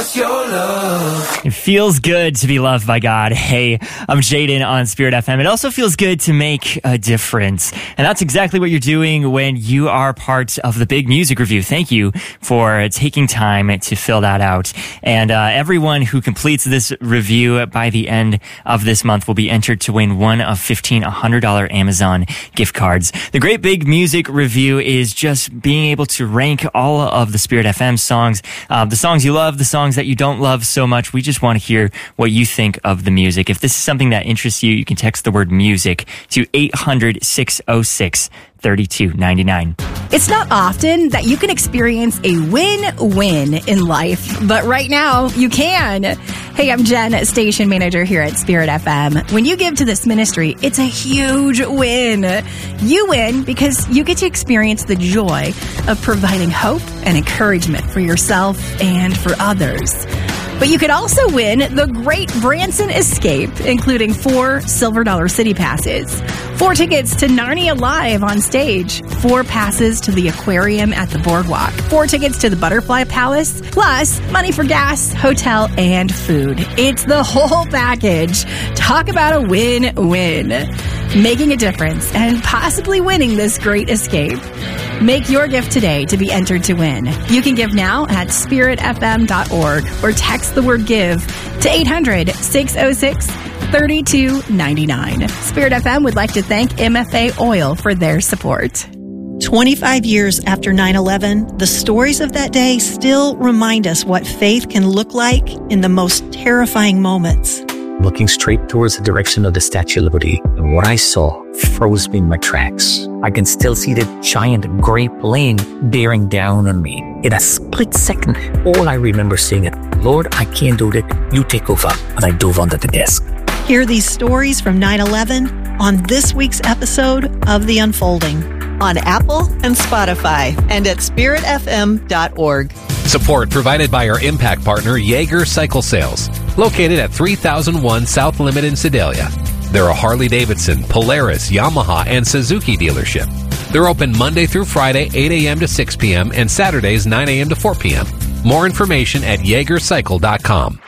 just your love. It feels good to be loved by God. Hey, I'm Jaden on Spirit FM. It also feels good to make a difference. And that's exactly what you're doing when you are part of the Big Music Review. Thank you for taking time to fill that out. And everyone who completes this review by the end of this month will be entered to win one of 15 $100 Amazon gift cards. The Great Big Music Review is just being able to rank all of the Spirit FM songs, the songs you love, the songs that you don't love so much. We just want to hear what you think of the music. If this is something that interests you, you can text the word music to 800-606-3299. It's not often that you can experience a win-win in life, but right now you can. Hey, I'm Jen, station manager here at Spirit FM. When you give to this ministry, it's a huge win. You win because you get to experience the joy of providing hope and encouragement for yourself and for others. But you could also win the Great Branson Escape, including 4 Silver Dollar City passes, 4 tickets to Narnia Live on stage, 4 passes to the aquarium at the boardwalk, 4 tickets to the Butterfly Palace, plus money for gas, hotel, and food. It's the whole package. Talk about a win-win. Making a difference and possibly winning this great escape. Make your gift today to be entered to win. You can give now at spiritfm.org or text the word give to 800-606-3299. Spirit FM would like to thank MFA Oil for their support. 25 years after 9/11, the stories of that day still remind us what faith can look like in the most terrifying moments. Looking straight towards the direction of the Statue of Liberty, and what I saw froze me in my tracks. I can still see the giant gray plane bearing down on me. In a split second, all I remember saying is, Lord, I can't do that. You take over. And I dove onto the desk. Hear these stories from 9/11 on this week's episode of The Unfolding. On Apple and Spotify and at spiritfm.org. Support provided by our impact partner, Jaeger Cycle Sales, located at 3001 South Limit in Sedalia. They're a Harley-Davidson, Polaris, Yamaha, and Suzuki dealership. They're open Monday through Friday, 8 a.m. to 6 p.m., and Saturdays, 9 a.m. to 4 p.m. More information at jaegercycle.com.